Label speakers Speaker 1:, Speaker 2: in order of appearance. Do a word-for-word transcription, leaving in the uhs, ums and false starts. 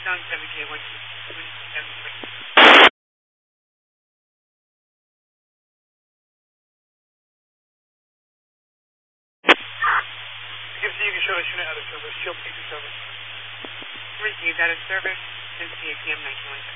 Speaker 1: Sound seven K one two seven three.
Speaker 2: You can see you can show us unit out of service. Shield P two service.
Speaker 1: Received out of service since the A P M nineteen one seven.